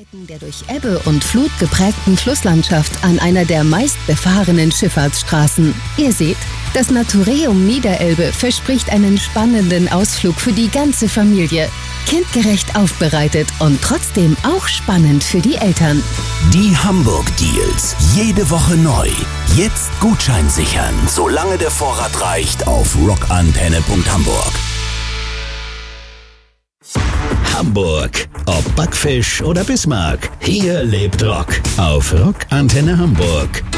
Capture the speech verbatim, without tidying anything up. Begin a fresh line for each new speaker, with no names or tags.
Zeiten der durch Ebbe und Flut geprägten Flusslandschaft an einer der meistbefahrenen Schifffahrtsstraßen. Ihr seht, das Natureum Niederelbe verspricht einen spannenden Ausflug für die ganze Familie. Kindgerecht aufbereitet und trotzdem auch spannend für die Eltern.
Die Hamburg-Deals. Jede Woche neu. Jetzt Gutschein sichern, solange der Vorrat reicht, auf rockantenne punkt hamburg. Hamburg. Ob Backfisch oder Bismarck. Hier lebt Rock. Auf Rockantenne Hamburg.